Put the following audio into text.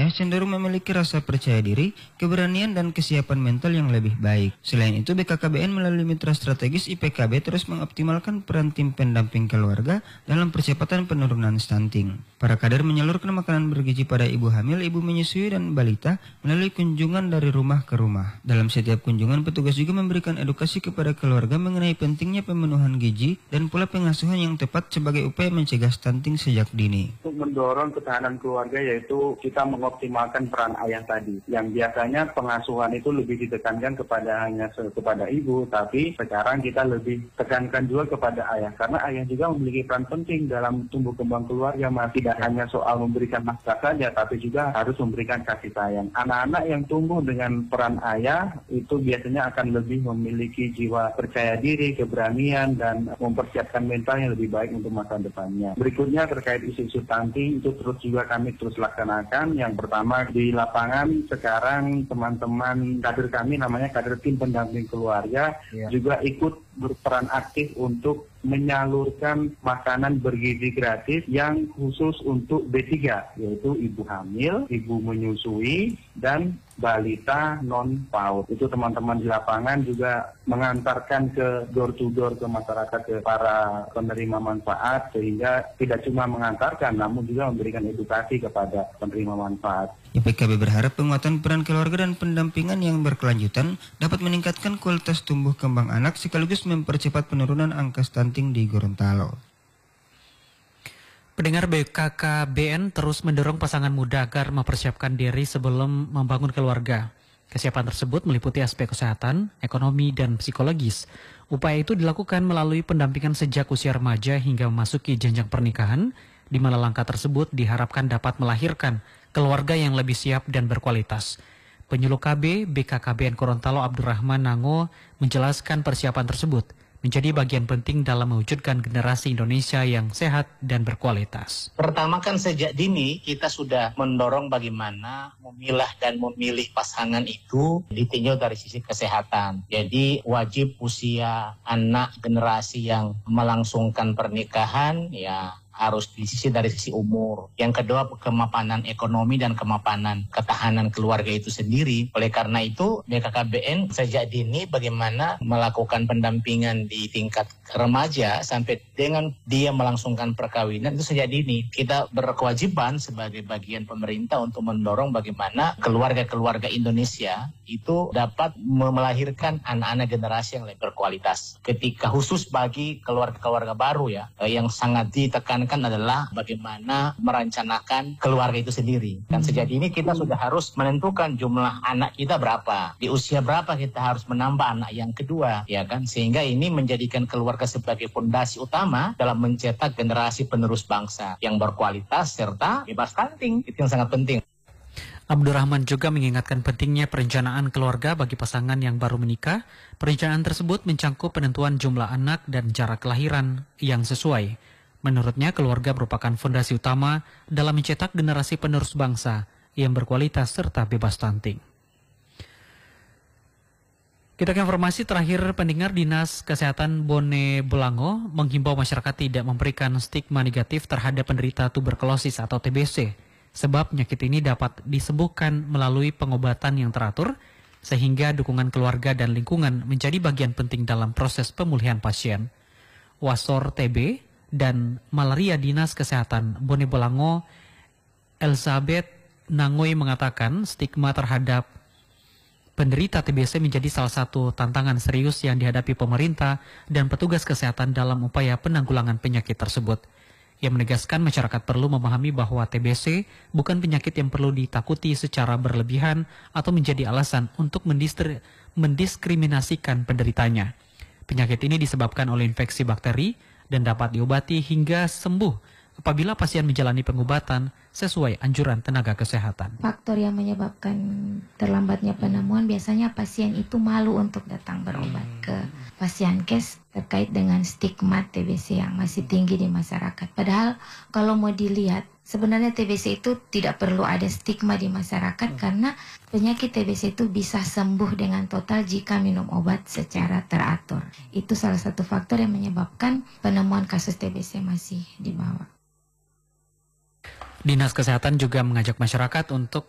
ayah cenderung memiliki rasa percaya diri, keberanian, dan kesiapan mental yang lebih baik. Selain itu, BKKBN melalui mitra strategis IPKB terus mengoptimalkan peran tim pendamping keluarga dalam percepatan penurunan stunting. Para kader menyalurkan makanan bergizi pada ibu hamil, ibu menyusui, dan balita melalui kunjungan dari rumah ke rumah. Dalam setiap kunjungan, petugas juga memberikan edukasi kepada keluarga mengenai pentingnya pemenuhan gizi dan pola pengasuhan yang tepat sebagai upaya mencegah stunting sejak dini. Untuk mendorong ketahanan keluarga yaitu kita mengoptimalkan peran ayah tadi. Yang biasanya pengasuhan itu lebih ditekankan kepada ibu, tapi sekarang kita lebih tekankan juga kepada ayah. Karena ayah juga memiliki peran penting dalam tumbuh kembang keluarga, tidak hanya soal memberikan nafkah saja, tapi juga harus memberikan kasih sayang. Anak-anak yang tumbuh dengan peran ayah itu biasanya akan lebih memiliki jiwa percaya diri, keberanian, dan mempersiapkan mental yang lebih baik untuk masa depannya. Berikutnya terkait isu-isu stunting itu kami terus laksanakan. Yang pertama di lapangan sekarang teman-teman kader kami namanya kader tim pendamping keluarga juga ikut berperan aktif untuk menyalurkan makanan bergizi gratis yang khusus untuk B3, yaitu ibu hamil, ibu menyusui, dan balita non-PAUD. Itu teman-teman di lapangan juga mengantarkan ke door to door ke masyarakat, ke para penerima manfaat, sehingga tidak cuma mengantarkan namun juga memberikan edukasi kepada penerima manfaat. IPKB berharap penguatan peran keluarga dan pendampingan yang berkelanjutan dapat meningkatkan kualitas tumbuh kembang anak sekaligus mempercepat penurunan angka stunting di Gorontalo. Pendengar, BKKBN terus mendorong pasangan muda agar mempersiapkan diri sebelum membangun keluarga. Kesiapan tersebut meliputi aspek kesehatan, ekonomi, dan psikologis. Upaya itu dilakukan melalui pendampingan sejak usia remaja hingga memasuki jenjang pernikahan, di mana langkah tersebut diharapkan dapat melahirkan keluarga yang lebih siap dan berkualitas. Penyuluh KB BKKBN Gorontalo Abdurrahman Nango menjelaskan persiapan tersebut menjadi bagian penting dalam mewujudkan generasi Indonesia yang sehat dan berkualitas. Pertama kan sejak dini kita sudah mendorong bagaimana memilah dan memilih pasangan itu ditinjau dari sisi kesehatan. Jadi wajib usia anak generasi yang melangsungkan pernikahan ya harus dari sisi umur. Yang kedua, kemapanan ekonomi dan kemapanan ketahanan keluarga itu sendiri. Oleh karena itu, BKKBN sejak dini bagaimana melakukan pendampingan di tingkat remaja sampai dengan dia melangsungkan perkawinan itu sejak dini. Kita berkewajiban sebagai bagian pemerintah untuk mendorong bagaimana keluarga-keluarga Indonesia itu dapat melahirkan anak-anak generasi yang lebih berkualitas. Ketika khusus bagi keluarga-keluarga baru yang sangat ditekankan adalah bagaimana merencanakan keluarga itu sendiri. Dan sejak ini kita sudah harus menentukan jumlah anak kita berapa, di usia berapa kita harus menambah anak yang kedua, ya kan? Sehingga ini menjadikan keluarga sebagai fondasi utama dalam mencetak generasi penerus bangsa yang berkualitas serta bebas stunting. Itu yang sangat penting. Abdurrahman juga mengingatkan pentingnya perencanaan keluarga bagi pasangan yang baru menikah. Perencanaan tersebut mencangkup penentuan jumlah anak dan jarak kelahiran yang sesuai. Menurutnya, keluarga merupakan fondasi utama dalam mencetak generasi penerus bangsa yang berkualitas serta bebas stunting. Kita ke informasi terakhir, pendengar. Dinas Kesehatan Bone Bolango menghimbau masyarakat tidak memberikan stigma negatif terhadap penderita tuberkulosis atau TBC, sebab penyakit ini dapat disembuhkan melalui pengobatan yang teratur, sehingga dukungan keluarga dan lingkungan menjadi bagian penting dalam proses pemulihan pasien. Wasor TB dan Malaria Dinas Kesehatan Bone Bolango, Elizabeth Nangoy, mengatakan stigma terhadap penderita TBC menjadi salah satu tantangan serius yang dihadapi pemerintah dan petugas kesehatan dalam upaya penanggulangan penyakit tersebut. Ia menegaskan masyarakat perlu memahami bahwa TBC bukan penyakit yang perlu ditakuti secara berlebihan atau menjadi alasan untuk mendiskriminasikan penderitanya. Penyakit ini disebabkan oleh infeksi bakteri dan dapat diobati hingga sembuh apabila pasien menjalani pengobatan sesuai anjuran tenaga kesehatan. Faktor yang menyebabkan terlambatnya penemuan biasanya pasien itu malu untuk datang berobat ke Pasienkes terkait dengan stigma TBC yang masih tinggi di masyarakat. Padahal kalau mau dilihat, sebenarnya TBC itu tidak perlu ada stigma di masyarakat karena penyakit TBC itu bisa sembuh dengan total jika minum obat secara teratur. Itu salah satu faktor yang menyebabkan penemuan kasus TBC masih di bawah. Dinas Kesehatan juga mengajak masyarakat untuk